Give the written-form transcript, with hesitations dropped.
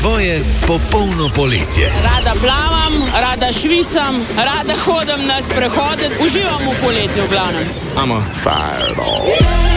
tvoje popolno poletje. Rada plavam, rada švicam, rada hodim na sprehode, uživam v poletju v glavnem. I'm a fireball.